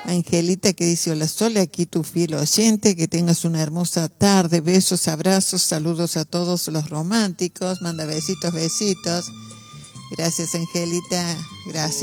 Angelita que dice, hola Sole, aquí tu fiel oyente, que tengas una hermosa tarde, besos, abrazos, saludos a todos los románticos, manda besitos, besitos. Gracias Angelita, gracias.